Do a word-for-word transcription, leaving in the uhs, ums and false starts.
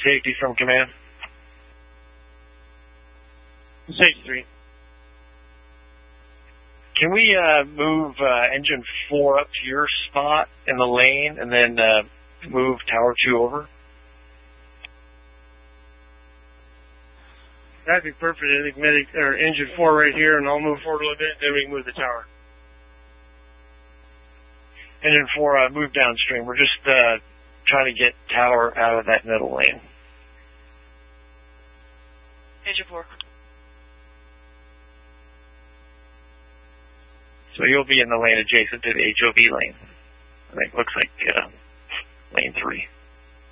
safety from command. Safety three. Can we uh, move uh, engine four up to your spot in the lane and then uh, move tower two over? That'd be perfect. I think medic, or engine four right here, and I'll move forward a little bit, then we can move the tower. Engine four, uh, move downstream. We're just uh, trying to get tower out of that middle lane. Engine four. So you'll be in the lane adjacent to the H O V lane. I think it looks like uh, lane three.